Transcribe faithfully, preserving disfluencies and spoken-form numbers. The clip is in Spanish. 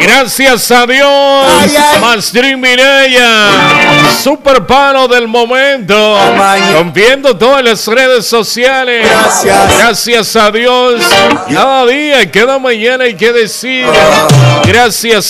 Gracias a Dios. Ay, ay. Mastrín Mireya, super palo del momento. Amaño. Rompiendo todas las redes sociales. Gracias. Gracias a Dios. Cada día, cada mañana hay que decir gracias